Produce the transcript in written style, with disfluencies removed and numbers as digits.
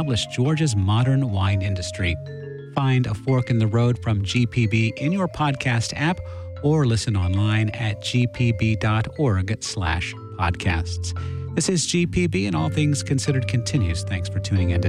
established Georgia's modern wine industry. Find A Fork in the Road from GPB in your podcast app or listen online at gpb.org/podcasts. This is GPB, and All Things Considered continues. Thanks for tuning in today.